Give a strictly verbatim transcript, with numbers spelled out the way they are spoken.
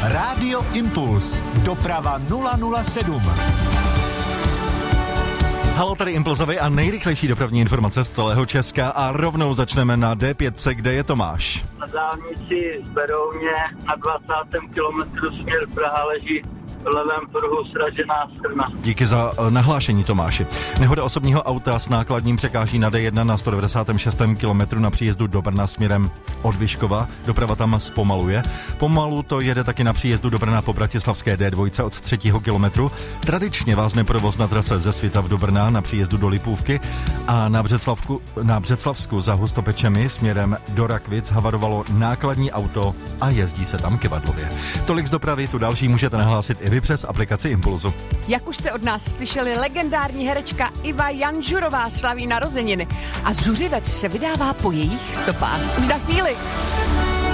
Rádio Impuls. Doprava nula nula sedm. Halo, tady Impulzovi a nejrychlejší dopravní informace z celého Česka a rovnou začneme na D pět, kde je Tomáš. Na dálnici z Berouně na dvacátém kilometru směr Praha leží v levém pruhu sražená strna. Díky za nahlášení, Tomáši. Nehoda osobního auta s nákladním překáží na D jedna na sto devadesátém šestém kilometru na příjezdu do Brna směrem od Vyškova. Doprava tam zpomaluje. Pomalu to jede taky na příjezdu do Brna po bratislavské D dva od třetího kilometru. Tradičně vázne provoz na trase ze Svitav do Brna na příjezdu do Lipůvky a na Břeclavku, na Břeclavsku za Hustopečemi směrem do Rakvic havarovalo nákladní auto a jezdí se tam kivadlově. Tolik z dopravy, tu další můžete nahlásit i vy přes aplikaci Impulzu. Jak už jste od nás slyšeli, legendární herečka Iva Janžurová slaví narozeniny a Zuřivec se vydává po jejich stopách. Už za chvíli.